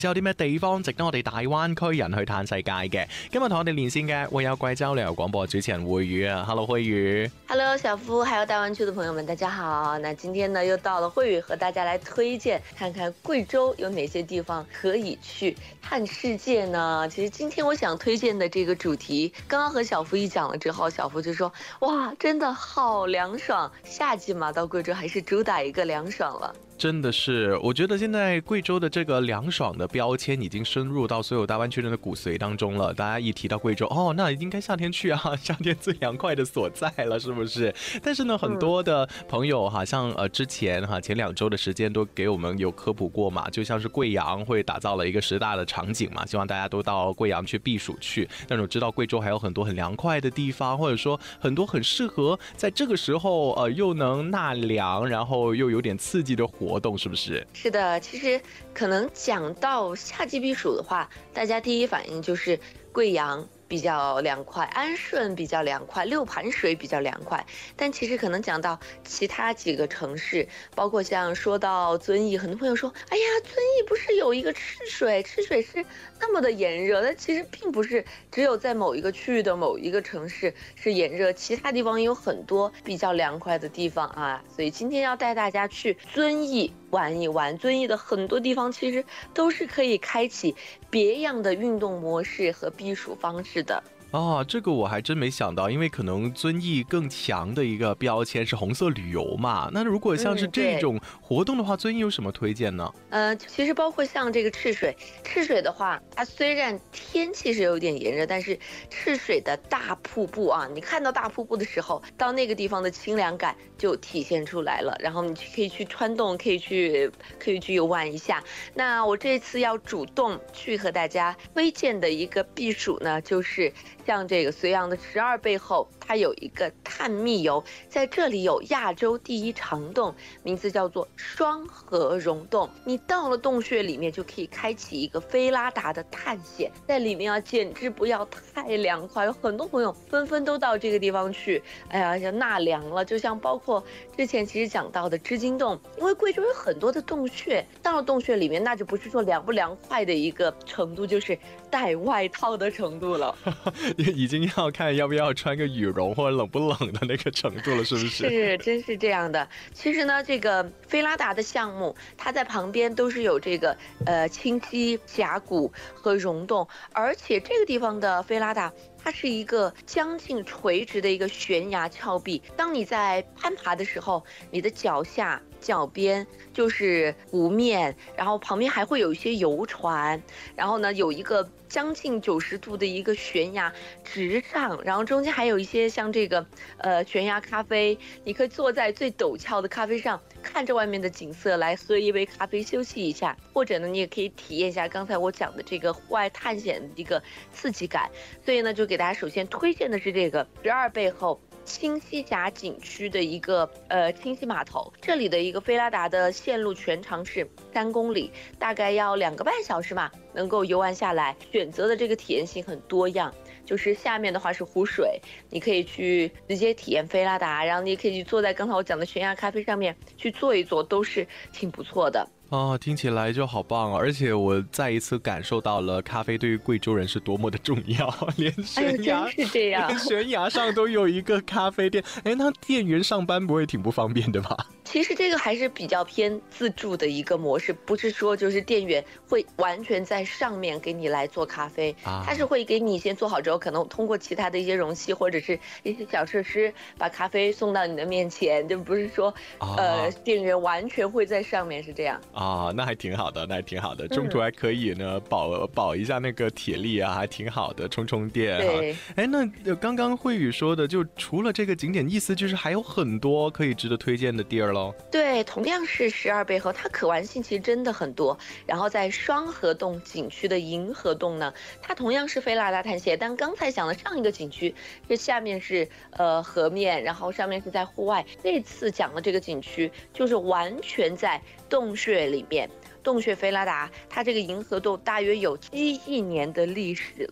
有啲咩地方值得我哋大灣區人去嘆世界嘅？今日同我哋連線嘅會有貴州旅遊廣播主持人慧宇啊 ，Hello 慧宇 ，Hello 小夫，还有大湾区的朋友们，大家好。那今天呢，又到了慧宇和大家来推荐，看看贵州有哪些地方可以去看世界呢？其实今天我想推荐的这个主题，刚刚和小夫一讲了之后，小夫就说：“哇，真的好凉爽！夏季嘛，到贵州还是主打一个凉爽了。” 真的是，我觉得现在贵州的这个凉爽的标签已经深入到所有大湾区人的骨髓当中了。大家一提到贵州，哦，那应该夏天去啊，夏天最凉快的所在了，是不是？但是呢，很多的朋友哈，像之前哈前2周的时间都给我们有科普过嘛，就像是贵阳会打造了一个10大的场景嘛，希望大家都到贵阳去避暑去。那种知道贵州还有很多很凉快的地方，或者说很多很适合在这个时候又能纳凉，然后又有点刺激的活动，是不是？ 是的，其实可能讲到夏季避暑的话，大家第一反应就是贵阳比较凉快，安顺比较凉快，六盘水比较凉快。但其实可能讲到其他几个城市，包括像说到遵义，很多朋友说，哎呀，遵义不是有一个赤水，赤水是那么的炎热，但其实并不是只有在某一个区域的某一个城市是炎热，其他地方也有很多比较凉快的地方啊。所以今天要带大家去遵义玩一玩，遵义的很多地方其实都是可以开启别样的运动模式和避暑方式的。 啊，这个我还真没想到，因为可能遵义更强的一个标签是红色旅游嘛。那如果像是这种活动的话，遵义有什么推荐呢？ 其实包括像这个赤水，赤水的话，它虽然天气是有点炎热，但是赤水的大瀑布啊，你看到大瀑布的时候，到那个地方的清凉感就体现出来了。然后你可以去穿洞，可以去游玩一下。那我这次要主动去和大家推荐的一个避暑呢，就是像这个绥阳的12背后，它有一个探秘游，在这里有亚洲第一长洞，名字叫做双河溶洞。你到了洞穴里面，就可以开启一个菲拉达的探险，在里面啊，简直不要太凉快，有很多朋友纷纷都到这个地方去，哎呀，要纳凉了。就像包括之前其实讲到的织金洞，因为贵州有很多的洞穴，到了洞穴里面，那就不是说凉不凉快的一个程度，就是带外套的程度了。 已经要看要不要穿个羽绒或者冷不冷的那个程度了，是不是？ 是，真是这样的。其实呢，这个菲拉达的项目，它在旁边都是有这个清溪峡谷和溶洞，而且这个地方的菲拉达，它是一个将近垂直的一个悬崖峭壁。当你在攀爬的时候，你的脚下、脚边就是湖面，然后旁边还会有一些游船，然后呢有一个将近90度的一个悬崖直上，然后中间还有一些像这个悬崖咖啡，你可以坐在最陡峭的咖啡上，看着外面的景色来喝一杯咖啡休息一下，或者呢你也可以体验一下刚才我讲的这个户外探险的一个刺激感。所以呢就给大家首先推荐的是这个12背后清溪峡景区的一个清溪码头，这里的一个菲拉达的线路全长是3公里，大概要2个半小时嘛，能够游玩下来。选择的这个体验性很多样，就是下面的话是湖水，你可以去直接体验菲拉达，然后你也可以去坐在刚才我讲的悬崖咖啡上面去坐一坐，都是挺不错的。 哦，听起来就好棒，而且我再一次感受到了咖啡对于贵州人是多么的重要，连悬崖， 真是这样， 连悬崖上都有一个咖啡店。哎，那店员上班不会挺不方便的吧？ 其实这个还是比较偏自助的一个模式，不是说就是店员会完全在上面给你来做咖啡，他是会给你先做好之后，可能通过其他的一些容器或者是一些小设施，把咖啡送到你的面前，就不是说店员完全会在上面，是这样。 那还挺好的，那还挺好的，中途还可以呢保一下那个铁力啊，还挺好的，充电。 对， 哎，那刚刚慧宇说的，就除了这个景点，意思就是还有很多可以值得推荐的地儿咯。 对，同样是12背后，它可玩性其实真的很多。然后在双河洞景区的银河洞呢，它同样是菲拉达探险，但刚才讲的上一个景区，这下面是河面，然后上面是在户外。这次讲的这个景区就是完全在洞穴里面。洞穴菲拉达，它这个银河洞大约有7亿年的历史了。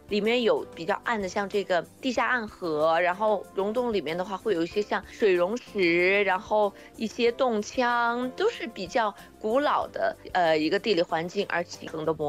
里面有比较暗的，像这个地下暗河，然后溶洞里面的话会有一些像水溶石，然后一些洞腔，都是比较古老的一个地理环境而形成的模